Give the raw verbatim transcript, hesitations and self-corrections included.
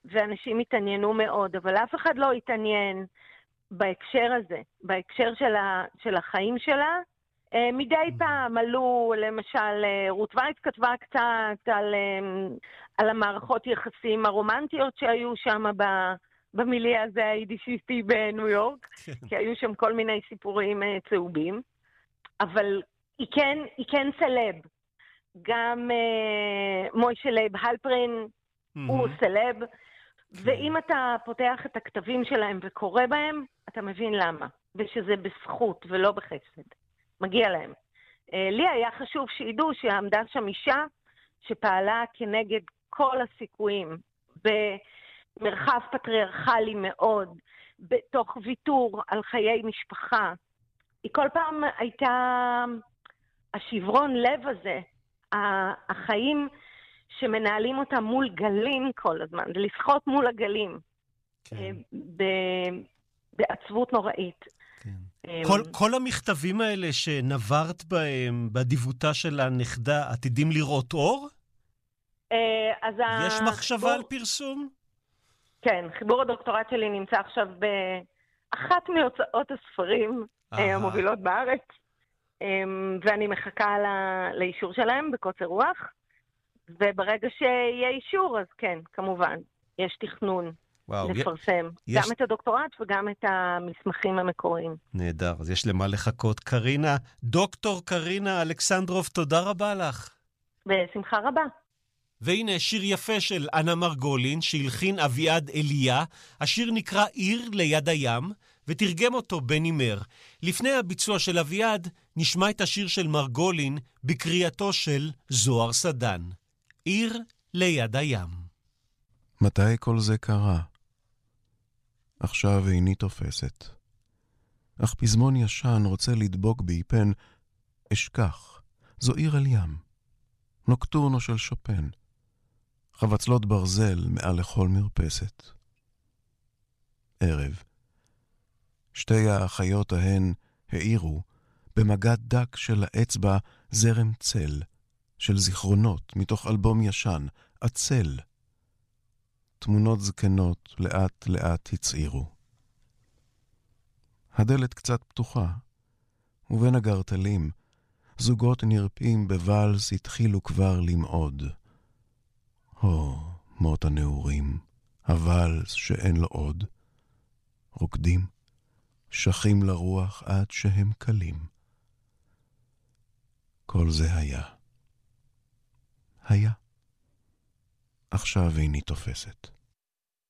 ואנשים התעניינו מאוד, אבל אף אחד לא התעניין בהקשר הזה, בהקשר של, ה, של החיים שלה. מדי פעם עלו, למשל, רות וייס כתבה קצת על, על המערכות יחסים הרומנטיות שהיו שם במיליה הזה היידישיסטי בניו יורק, כי היו שם כל מיני סיפורים צהובים, אבל היא כן, היא כן סלב. גם מוישה לייב הלפרין הוא סלב, ואם אתה פותח את הכתבים שלהם וקורא בהם, אתה מבין למה, ושזה בזכות ולא בחסד. מגיע להם. לי היה חשוב שידעו שעמדה שם אישה שפעלה כנגד כל הסיכויים, במרחב פטריארכלי מאוד, בתוך ויתור על חיי משפחה. היא כל פעם הייתה השברון לב הזה, החיים שמנהלים אותם מול גלים כל הזמן, לשחות מול הגלים, כן. בעצבות נוראית. כן. כל, כל המכתבים האלה שנברת בהם, בדיבותה של הנכדה, עתידים לראות אור? אז יש מחשבה החיבור... על פרסום? כן, חיבור הדוקטורט שלי נמצא עכשיו באחת מהוצאות הספרים Aha. המובילות בארץ, ואני מחכה לה, לאישור שלהם בקוצר רוח, וברגע שיהיה אישור, אז כן, כמובן, יש תכנון. וואו, לפרסם. יש... גם את הדוקטורט וגם את המסמכים המקוריים. נהדר, אז יש למה לחכות. קרינה, דוקטור קרינה אלכסנדרוב, תודה רבה לך. בשמחה רבה. והנה שיר יפה של אנה מרגולין, שהלחין אביעד אליה. השיר נקרא עיר ליד הים, ותרגם אותו בני מר. לפני הביצוע של אביעד, נשמע את השיר של מרגולין בקריאתו של זוהר סדן. עיר ליד הים. מתי כל זה קרה? עכשיו איני תופסת. אך פזמון ישן רוצה לדבוק בי פן, אשכח, זו עיר על ים. נוקטורנו של שופן. חבצלות ברזל מעל לכל מרפסת. ערב. שתי האחיות ההן העירו במגע דק של האצבע זרם צל, של זיכרונות מתוך אלבום ישן, עצל. תמונות זקנות לאט לאט הצעירו. הדלת קצת פתוחה, ובין הגרטלים, זוגות נרפים בוואלס התחילו כבר למעוד. הו, מות הנעורים, הוואלס שאין לו עוד. רוקדים, שכים לרוח עד שהם קלים. כל זה היה. היה. עכשיו איני תופסת.